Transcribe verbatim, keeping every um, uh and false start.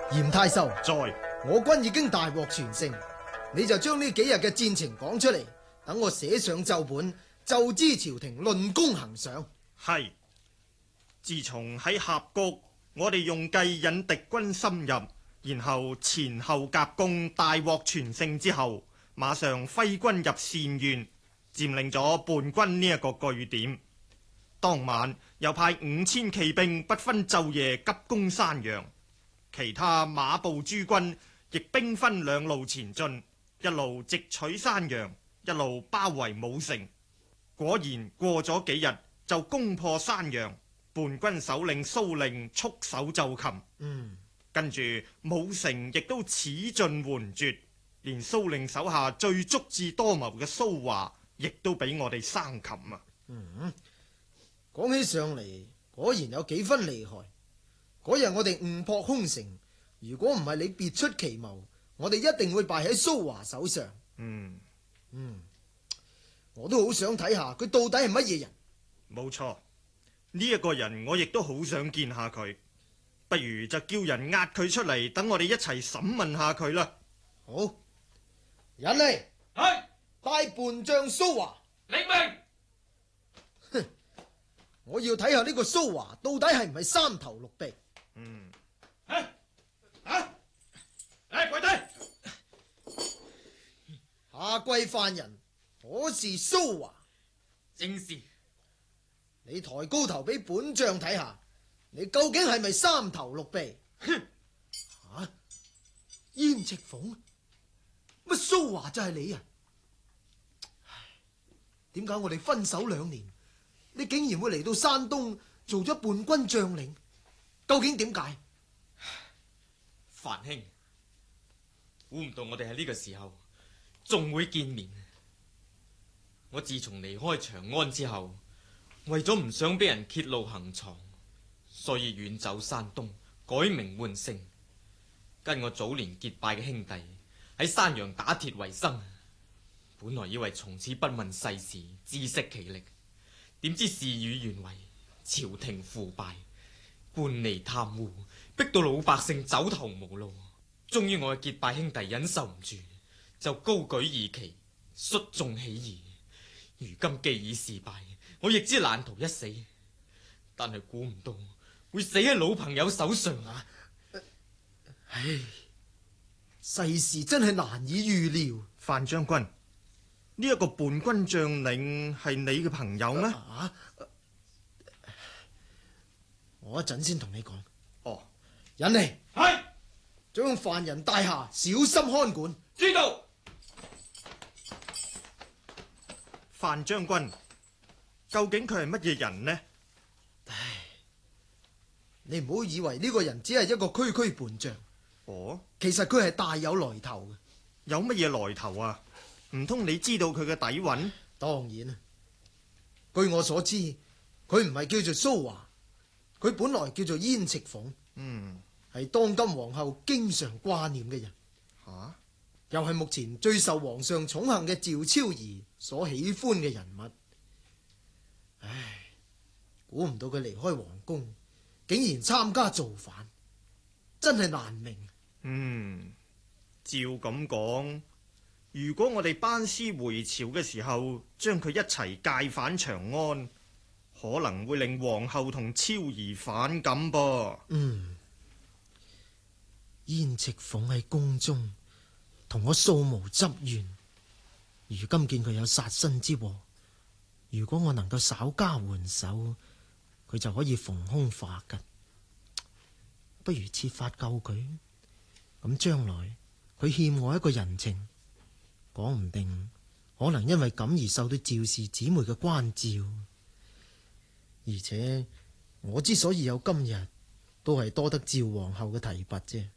嚴太守， 在我軍已經大獲全勝，你就將呢幾日嘅戰情講出嚟，等我寫上奏本，奏知朝廷論功行賞。 係。自從喺峽谷，我哋用計引敵軍深入，然後前後夾攻，大獲全勝之後，馬上揮軍入單縣，佔領咗叛軍呢一個據點。當晚又派五千騎兵不分晝夜急攻山陽，其他馬步諸軍亦兵分兩路前進，一路直取山陽，一路包圍武城。果然過咗幾日就攻破山陽，叛軍首領蘇令束手就擒。 嗯， 跟住武城亦都此盡援絕，連蘇令手下最足智多謀嘅蘇華亦都俾我哋生擒啊！ 嗯，講起上嚟果然有幾分厲害。嗰日我哋誤破空城，如果唔係你別出奇謀，我哋一定會敗喺蘇華手上。 嗯嗯，我都好想睇下佢到底係乜嘢人。 冇錯，呢一個人我亦都好想見下佢，不如就叫人押佢出嚟，等我哋一齊審問下佢啦。 好，引嚟， 係帶叛將蘇華。 領命。 哼，我要睇下呢個蘇華到底係唔係三頭六臂。 嗯， 啊啊！嚟跪低。 下跪犯人，可是蘇華？ 正是。 你抬高頭俾本將睇下，你究竟係咪三頭六臂？ 哼！ 吓，燕赤鳳，乜蘇華就係你啊？點解我哋分手兩年，你竟然會嚟到山東做咗叛軍將領？究竟點解？ 范兄，估唔到我哋喺呢個時候仲會見面。我自從離開長安之後，為咗唔想俾人揭露行藏，所以遠走山東，改名換姓，跟我早年結拜嘅兄弟喺山陽打鐵為生。本來以為從此不問世事，自食其力，點知事與願違，朝廷腐敗，官吏貪污，逼到老百姓走投無路。終於我嘅結拜兄弟忍受唔住，就高舉義旗，率眾起義。如今既已事敗，我亦知難逃一死，但係估唔到會死喺老朋友手上啊！ 唉，世事真係難以預料。 范將軍，呢一個叛軍將領係你嘅朋友咩？ 啊，我一陣先同你講。 哦， 引嚟， 係， 將犯人帶下，小心看管。 知道。 范將軍，究竟佢係乜嘢人呢？ 唉，你唔好以為呢個人只係一個區區叛將。 哦， 其實佢係大有來頭嘅。 有乜嘢來頭啊？唔通你知道佢嘅底蘊？ 當然啦，據我所知，佢唔係叫做蘇華，佢本來叫做燕赤鳳。 嗯， 係當今皇后經常掛念嘅人。 吓、啊， 又係目前最受皇上寵幸嘅趙超儀所喜歡嘅人物。唉，估唔到佢離開皇宮，竟然參加造反，真係難明。 嗯，照咁講，如果我哋班師回朝嘅時候，將佢一齊介返長安，可能會令皇后同超儀反感噃。 嗯，燕赤鳳喺宮中同我素無執怨，如今見佢有殺身之禍，如果我能夠稍加援手，佢就可以逢凶化吉。不如設法救佢，咁將來佢欠我一個人情，講唔定可能因為咁而受到趙氏姊妹嘅關照。而且我之所以有今日，都係多得趙皇后嘅提拔啫。